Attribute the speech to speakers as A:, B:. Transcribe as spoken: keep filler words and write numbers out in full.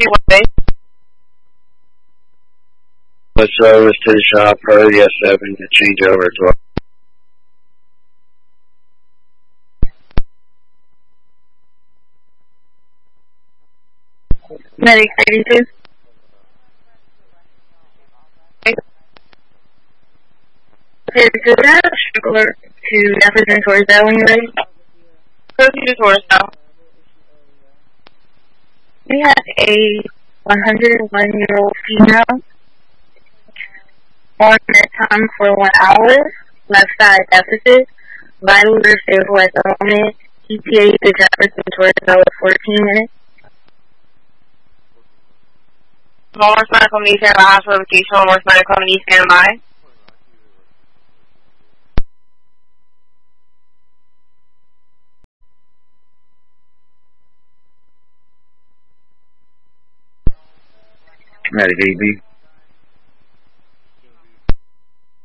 A: Let's service to the shop, hurry S seven to change over as well.
B: Medic eighty-two. Okay, so we have a struggler to Jefferson Torresdale when you're ready.
C: Go to Torresdale.
B: We have a one hundred one year old female on med time for one hour, left side deficit, vitals are stable at the moment, E T A to Jefferson Torresdale at fourteen minutes.
C: Morris Medical needs to have a hospital location. Morris Medical needs to stand by.
A: Medic A B.